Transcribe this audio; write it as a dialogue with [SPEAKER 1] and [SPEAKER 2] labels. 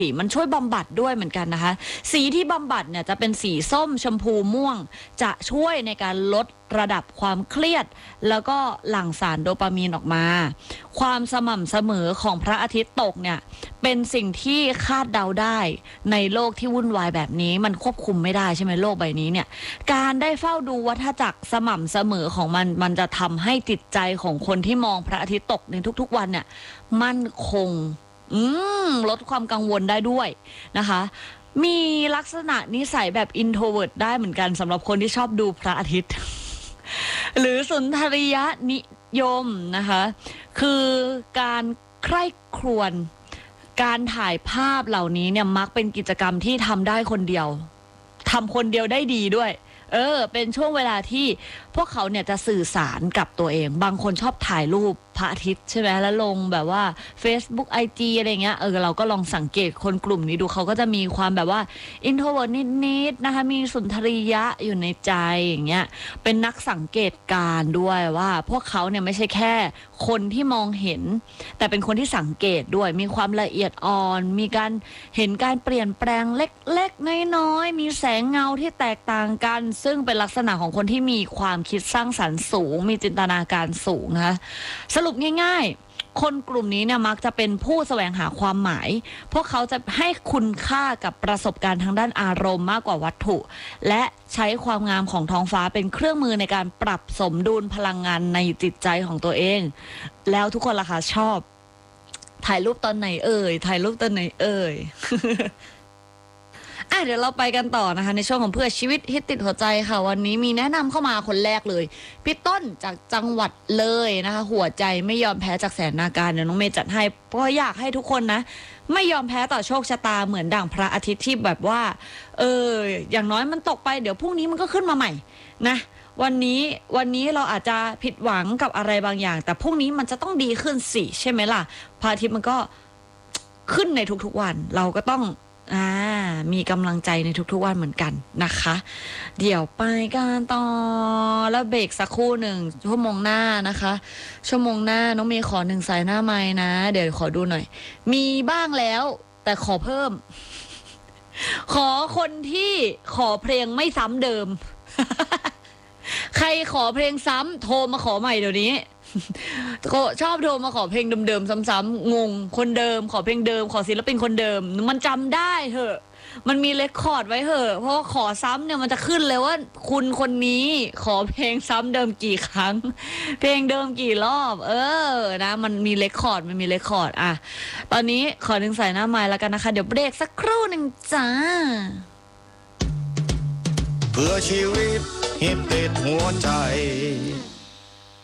[SPEAKER 1] มันช่วยบำบัดด้วยเหมือนกันนะคะสีที่บำบัดเนี่ยจะเป็นสีส้มชมพูม่วงจะช่วยในการลดระดับความเครียดแล้วก็หลั่งสารโดปามีนออกมาความสม่ำเสมอของพระอาทิตย์ตกเนี่ยเป็นสิ่งที่คาดเดาได้ในโลกที่วุ่นวายแบบนี้มันควบคุมไม่ได้ใช่ไหมโลกใบนี้เนี่ยการได้เฝ้าดูวัฏจักรสม่ำเสมอของมันจะทำให้จิตใจของคนที่มองพระอาทิตย์ตกในทุกๆวันเนี่ยมั่นคงลดความกังวลได้ด้วยนะคะมีลักษณะนิสัยแบบ introvert ได้เหมือนกันสำหรับคนที่ชอบดูพระอาทิตย์ หรือสุนทรียนิยมนะคะคือการใคร่ครวญการถ่ายภาพเหล่านี้เนี่ยมักเป็นกิจกรรมที่ทำได้คนเดียวทำคนเดียวได้ดีด้วยเป็นช่วงเวลาที่พวกเขาเนี่ยจะสื่อสารกับตัวเองบางคนชอบถ่ายรูปพระอาทิตย์ใช่ไหมแล้วลงแบบว่า Facebook IG อะไรเงี้ยเราก็ลองสังเกตคนกลุ่มนี้ดูเขาก็จะมีความแบบว่า introvert นิดๆนะคะมีสุนทรียะอยู่ในใจอย่างเงี้ยเป็นนักสังเกตการด้วยว่าพวกเขาเนี่ยไม่ใช่แค่คนที่มองเห็นแต่เป็นคนที่สังเกตด้วยมีความละเอียดอ่อนมีการเห็นการเปลี่ยนแปลงเล็กๆน้อยๆมีแสงเงาที่แตกต่างกันซึ่งเป็นลักษณะของคนที่มีความคิดสร้างสรรค์สูงมีจินตนาการสูงนะคะสรุปง่ายๆคนกลุ่มนี้เนี่ยมักจะเป็นผู้แสวงหาความหมายพวกเขาจะให้คุณค่ากับประสบการณ์ทางด้านอารมณ์มากกว่าวัตถุและใช้ความงามของท้องฟ้าเป็นเครื่องมือในการปรับสมดุลพลังงานในจิตใจของตัวเองแล้วทุกคนล่ะคะชอบถ่ายรูปตอนไหนถ่ายรูปตอนไหนเดี๋ยวเราไปกันต่อนะคะในช่วงของเพื่อชีวิตฮิตติดหัวใจค่ะวันนี้มีแนะนำเข้ามาคนแรกเลยพี่ต้นจากจังหวัดเลยนะคะหัวใจไม่ยอมแพ้จากแสนนาการเดี๋ยวน้องเมย์จัดให้เพราะอยากให้ทุกคนนะไม่ยอมแพ้ต่อโชคชะตาเหมือนดั่งพระอาทิตย์ที่แบบว่าอย่างน้อยมันตกไปเดี๋ยวพรุ่งนี้มันก็ขึ้นมาใหม่นะวันนี้เราอาจจะผิดหวังกับอะไรบางอย่างแต่พรุ่งนี้มันจะต้องดีขึ้นสิใช่ไหมล่ะพระอาทิตย์มันก็ขึ้นในทุกๆวันเราก็ต้องมีกำลังใจในทุกๆวันเหมือนกันนะคะเดี๋ยวไปกันต่อแล้วเบรกสักครู่หนึ่งชั่วโมงหน้านะคะชั่วโมงหน้าน้องเมย์ขอ1สายหน้าไมค์นะเดี๋ยวขอดูหน่อยมีบ้างแล้วแต่ขอเพิ่ม ขอคนที่ขอเพลงไม่ซ้ำเดิม ใครขอเพลงซ้ำโทรมาขอใหม่เดี๋ยวนี้ก็ชอบโทรมาขอเพลงเดิมๆซ้ำๆงงคนเดิมขอเพลงเดิมขอศิลปินคนเดิมมันจำได้เถอะมันมีเรคคอร์ดไว้เถอะเพราะว่าขอซ้ำเนี่ยมันจะขึ้นเลยว่าคุณคนนี้ขอเพลงซ้ำเดิมกี่ครั้งเพลงเดิมกี่รอบนะมันมีเรคคอร์ดตอนนี้ขอ1สายหน้าไมค์แล้วกันนะคะเดี๋ยวเบรกสักครู่หนึ่งจ้า
[SPEAKER 2] เพื่อชีวิตฮิตติดหัวใจ